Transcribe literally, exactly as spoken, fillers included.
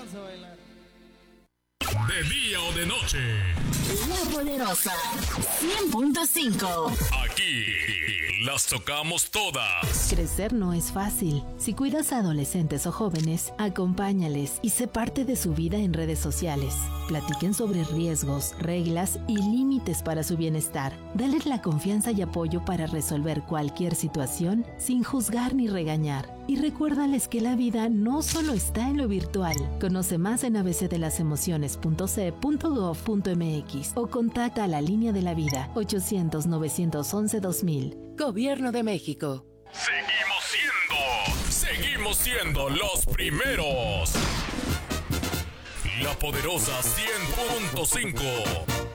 De día o de noche. La Poderosa cien punto cinco. Aquí las tocamos todas. Crecer no es fácil. Si cuidas a adolescentes o jóvenes, acompáñales y sé parte de su vida en redes sociales. Platiquen sobre riesgos, reglas y límites para su bienestar. Dales la confianza y apoyo para resolver cualquier situación sin juzgar ni regañar. Y recuérdales que la vida no solo está en lo virtual. Conoce más en a b c de las emociones punto c e punto gov punto m x o contacta a la línea de la vida ochocientos, novecientos once, dos mil. Gobierno de México. Seguimos siendo, seguimos siendo los primeros. La Poderosa cien punto cinco.